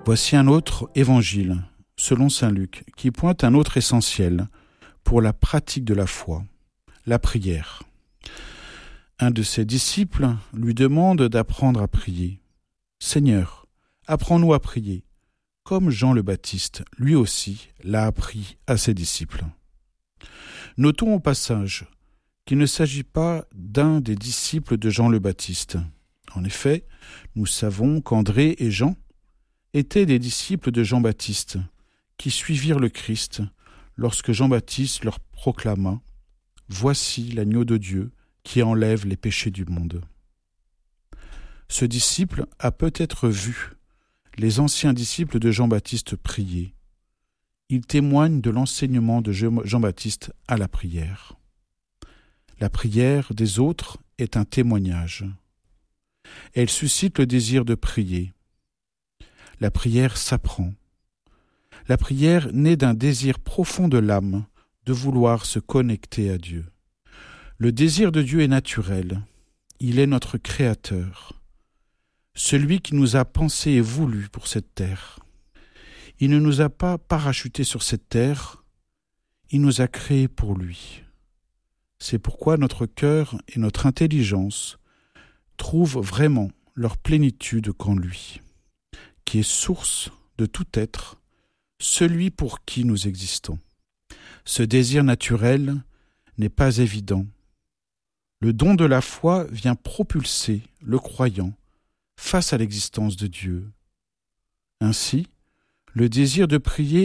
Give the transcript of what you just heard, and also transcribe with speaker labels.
Speaker 1: Voici un autre évangile, selon saint Luc, qui pointe un autre essentiel pour la pratique de la foi, la prière. Un de ses disciples lui demande d'apprendre à prier. « Seigneur, apprends-nous à prier, comme Jean le Baptiste, lui aussi, l'a appris à ses disciples. » Notons au passage qu'il ne s'agit pas d'un des disciples de Jean le Baptiste. En effet, nous savons qu'André et Jean étaient des disciples de Jean-Baptiste, qui suivirent le Christ lorsque Jean-Baptiste leur proclama « Voici l'agneau de Dieu qui enlève les péchés du monde ». Ce disciple a peut-être vu les anciens disciples de Jean-Baptiste prier. Il témoigne de l'enseignement de Jean-Baptiste à la prière. La prière des autres est un témoignage. Elle suscite le désir de prier. La prière s'apprend. La prière naît d'un désir profond de l'âme de vouloir se connecter à Dieu. Le désir de Dieu est naturel. Il est notre Créateur, celui qui nous a pensé et voulu pour cette terre. Il ne nous a pas parachutés sur cette terre, il nous a créés pour lui. C'est pourquoi notre cœur et notre intelligence trouvent vraiment leur plénitude qu'en lui, qui est source de tout être, celui pour qui nous existons. Ce désir naturel n'est pas évident. Le don de la foi vient propulser le croyant face à l'existence de Dieu. Ainsi, le désir de prier